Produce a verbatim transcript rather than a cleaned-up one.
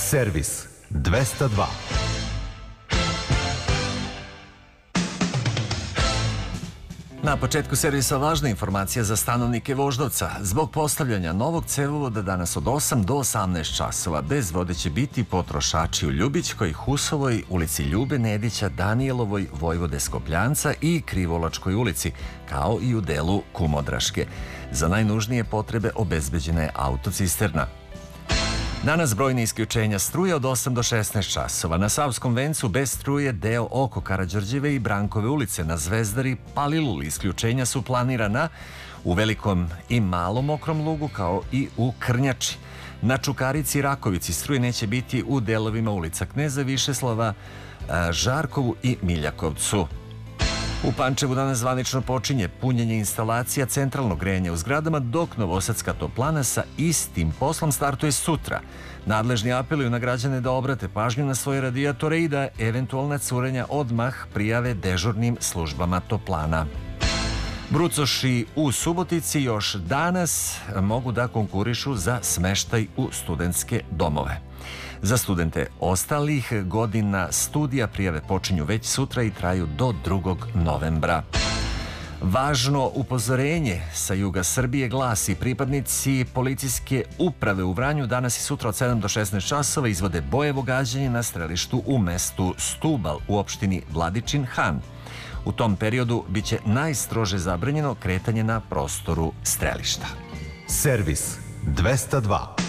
Servis dvesta dva. Na početku servisa važna informacija za stanovnike Voždovca. Zbog postavljanja novog cevovoda danas od osam do osamnaest časova bez vode će biti potrošači u Ljubićkoj, Husovoj, ulici Ljube Nedića, Danijelovoj, Vojvode Skopljanca i Krivolačkoj ulici, kao i u delu Kumodraške. Za najnužnije potrebe obezbeđena je autocisterna. Danas brojne isključenja struje od osam do šesnaest časova. Na Savskom vencu bez struje deo oko Karađorđeve i Brankove ulice. Na Zvezdari, Paliluli isključenja su planirana u Velikom i Malom Mokrom lugu, kao i u Krnjači. Na Čukarici i Rakovici struje neće biti u delovima ulica Kneza Višeslava, Žarkovu i Miljakovcu. U Pančevu danas zvanično počinje punjenje instalacija centralnog grejanja u zgradama, dok Novosadska toplana sa istim poslom startuje sutra. Nadležni apeluju na građane da obrate pažnju na svoje radijatore i da eventualna curenja odmah prijave dežurnim službama toplana. Brucoši u Subotici još danas mogu da konkurišu za smeštaj u studentske domove. Za studente ostalih godina studija prijave počinju već sutra i traju do drugog novembra. Važno upozorenje sa juga Srbije glasi: pripadnici policijske uprave u Vranju danas i sutra od sedam do šesnaest časova izvode bojevo gađanje na strelištu u mestu Stubal u opštini Vladičin Han. U tom periodu biće najstrože zabranjeno kretanje na prostoru strelišta. Servis dvesta dva.